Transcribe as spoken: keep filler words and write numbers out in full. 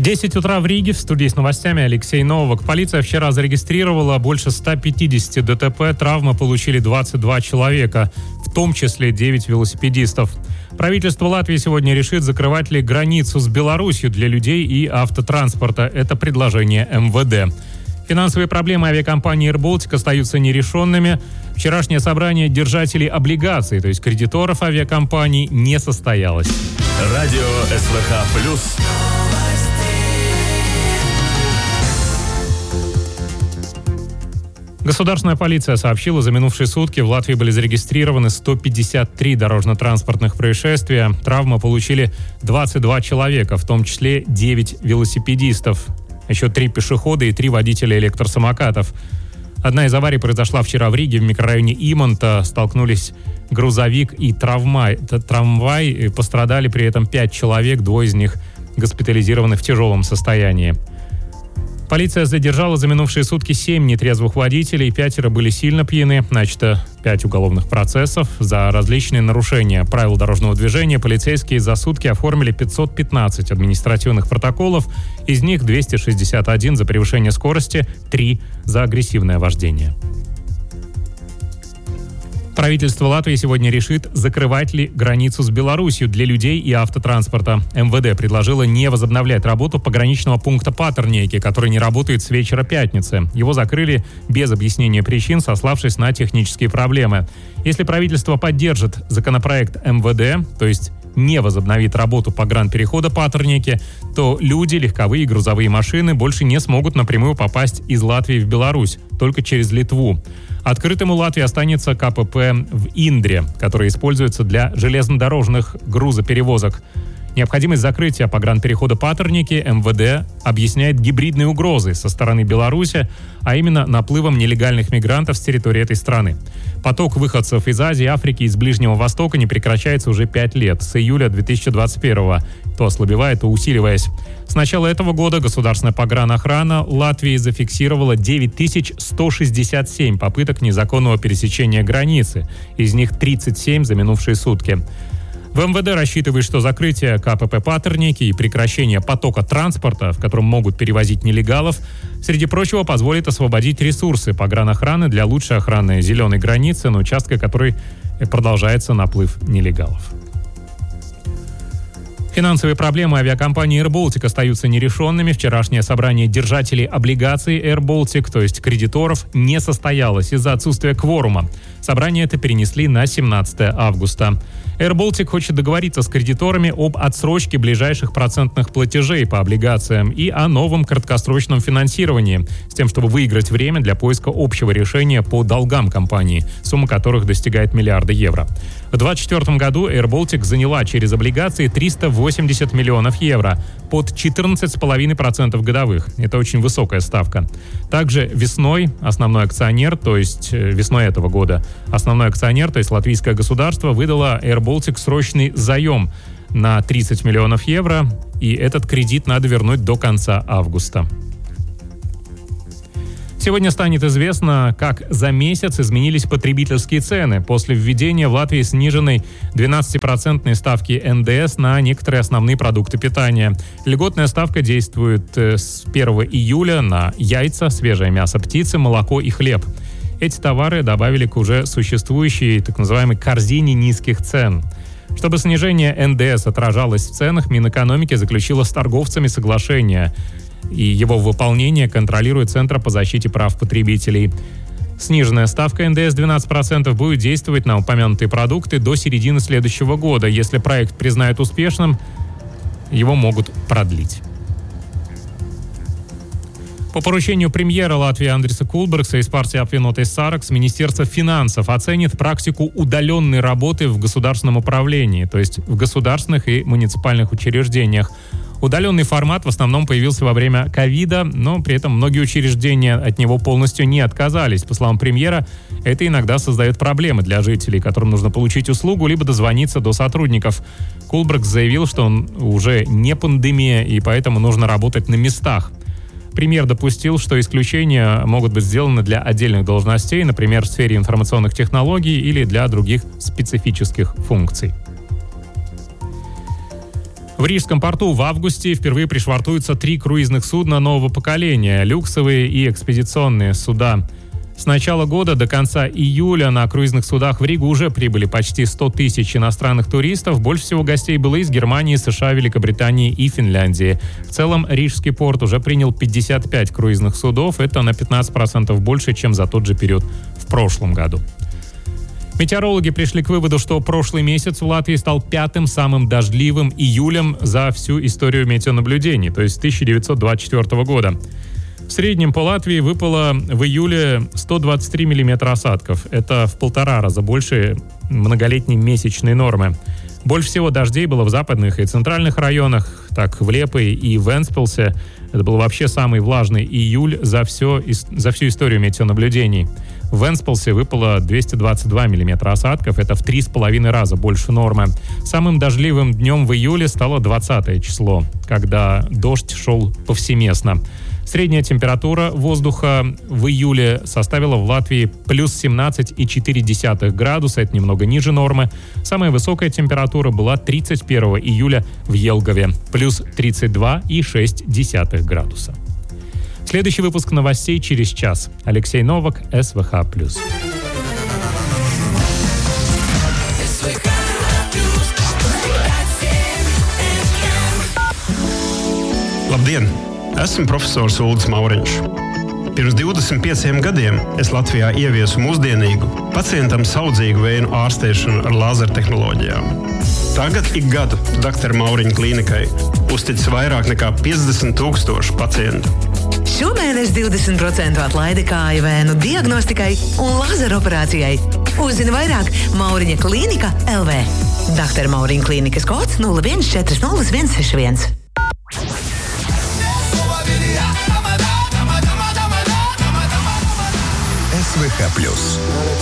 десять утра в Риге. В студии с новостями Алексей Новак. Полиция вчера зарегистрировала больше ста пятидесяти ДТП. Травмы получили двадцать два человека, в том числе девять велосипедистов. Правительство Латвии сегодня решит, закрывать ли границу с Беларусью для людей и автотранспорта. Это предложение эм вэ дэ. Финансовые проблемы авиакомпании AirBaltic остаются нерешенными. Вчерашнее собрание держателей облигаций, то есть кредиторов авиакомпаний, не состоялось. Радио эс вэ ха плюс. Государственная полиция сообщила, за минувшие сутки в Латвии были зарегистрированы сто пятьдесят три дорожно-транспортных происшествия. Травмы получили двадцать два человека, в том числе девять велосипедистов. Еще три пешехода и три водителя электросамокатов. Одна из аварий произошла вчера в Риге, в микрорайоне Иманта. Столкнулись грузовик и трамвай. Трамвай. Пострадали при этом пять человек, двое из них госпитализированы в тяжелом состоянии. Полиция задержала за минувшие сутки семь нетрезвых водителей, пятеро были сильно пьяны. Начато пять уголовных процессов за различные нарушения правил дорожного движения. Полицейские за сутки оформили пятьсот пятнадцать административных протоколов, из них двести шестьдесят один за превышение скорости, три за агрессивное вождение. Правительство Латвии сегодня решит, закрывать ли границу с Беларусью для людей и автотранспорта. эм вэ дэ предложило не возобновлять работу пограничного пункта Патернейки, который не работает с вечера пятницы. Его закрыли без объяснения причин, сославшись на технические проблемы. Если правительство поддержит законопроект эм вэ дэ, то есть не возобновит работу погранперехода Патернейки, то люди, легковые и грузовые машины больше не смогут напрямую попасть из Латвии в Беларусь, только через Литву. Открытым у Латвии останется ка пэ пэ в Индре, который используется для железнодорожных грузоперевозок. Необходимость закрытия погранперехода Патернейки эм вэ дэ объясняет гибридной угрозой со стороны Беларуси, а именно наплывом нелегальных мигрантов с территории этой страны. Поток выходцев из Азии, Африки и из Ближнего Востока не прекращается уже пять лет, с июля две тысячи двадцать первого, то ослабевая, то усиливаясь. С начала этого года государственная погранохрана Латвии зафиксировала девять тысяч сто шестьдесят семь попыток незаконного пересечения границы, из них тридцать семь за минувшие сутки. В эм вэ дэ рассчитывают, что закрытие ка пэ пэ Патернейки и прекращение потока транспорта, в котором могут перевозить нелегалов, среди прочего, позволит освободить ресурсы погранохраны для лучшей охраны зеленой границы, на участке которой продолжается наплыв нелегалов. Финансовые проблемы авиакомпании AirBaltic остаются нерешенными. Вчерашнее собрание держателей облигаций AirBaltic, то есть кредиторов, не состоялось из-за отсутствия кворума. Собрание это перенесли на семнадцатое августа. AirBaltic хочет договориться с кредиторами об отсрочке ближайших процентных платежей по облигациям и о новом краткосрочном финансировании, с тем, чтобы выиграть время для поиска общего решения по долгам компании, сумма которых достигает миллиарда евро. В две тысячи двадцать четвёртом году AirBaltic заняла через облигации триста восемьдесят миллионов евро под четырнадцать целых пять десятых процента годовых. Это очень высокая ставка. Также весной основной акционер, то есть весной этого года, основной акционер, то есть латвийское государство, выдало AirBaltic срочный заем на тридцать миллионов евро, и этот кредит надо вернуть до конца августа. Сегодня станет известно, как за месяц изменились потребительские цены после введения в Латвии сниженной двенадцатипроцентной ставки эн дэ эс на некоторые основные продукты питания. Льготная ставка действует с первого июля на яйца, свежее мясо птицы, молоко и хлеб. Эти товары добавили к уже существующей так называемой корзине низких цен. Чтобы снижение эн дэ эс отражалось в ценах, Минэкономики заключила с торговцами соглашение, и его выполнение контролирует Центр по защите прав потребителей. Сниженная ставка эн дэ эс двенадцать процентов будет действовать на упомянутые продукты до середины следующего года. Если проект признают успешным, его могут продлить. По поручению премьера Латвии Андриса Кулбергса из партии Apvienotais Saraks Министерство финансов оценит практику удаленной работы в государственном управлении, то есть в государственных и муниципальных учреждениях. Удаленный формат в основном появился во время ковида, но при этом многие учреждения от него полностью не отказались. По словам премьера, это иногда создает проблемы для жителей, которым нужно получить услугу, либо дозвониться до сотрудников. Кулбергс заявил, что он уже не пандемия, и поэтому нужно работать на местах. Премьер допустил, что исключения могут быть сделаны для отдельных должностей, например, в сфере информационных технологий или для других специфических функций. В Рижском порту в августе впервые пришвартуются три круизных судна нового поколения – люксовые и экспедиционные суда. С начала года до конца июля на круизных судах в Ригу уже прибыли почти сто тысяч иностранных туристов. Больше всего гостей было из Германии, США, Великобритании и Финляндии. В целом, Рижский порт уже принял пятьдесят пять круизных судов. Это на пятнадцать процентов больше, чем за тот же период в прошлом году. Метеорологи пришли к выводу, что прошлый месяц в Латвии стал пятым самым дождливым июлем за всю историю метеонаблюдений, то есть с тысяча девятьсот двадцать четвёртого года. В среднем по Латвии выпало в июле сто двадцать три миллиметра осадков. Это в полтора раза больше многолетней месячной нормы. Больше всего дождей было в западных и центральных районах, так в Лепое и Вентспилсе. Это был вообще самый влажный июль за, все, за всю историю метеонаблюдений. В Вентспилсе выпало двести двадцать два миллиметра осадков. Это в три с половиной раза больше нормы. Самым дождливым днем в июле стало двадцатое число, когда дождь шел повсеместно. Средняя температура воздуха в июле составила в Латвии плюс семнадцать и четыре десятых градуса. Это немного ниже нормы. Самая высокая температура была тридцать первого июля в Елгове. Плюс тридцать два и шесть десятых градуса. Следующий выпуск новостей через час. Алексей Новак, СВХ плюс. Labdien! Esmu profesors Uldis Mauriņš. Pirms divdesmit pieciem gadiem es Latvijā ieviesu mūsdienīgu, pacientam saudzīgu vēju ārstēšanu ar lāzertehnoloģijām. Tagad ik gadu doktora Mauriņa klīnikai uzticas vairāk nekā piecdesmit tūkstoši pacientu. Šomēnes divdesmit procenti atlaide kāju vēnu diagnostikai un lazeroperācijai. Uzzini vairāk Mauriņa klīnika L V. doktora Mauriņa klīnikas kods nulle viens četri nulle viens seši viens. СВХ плюс.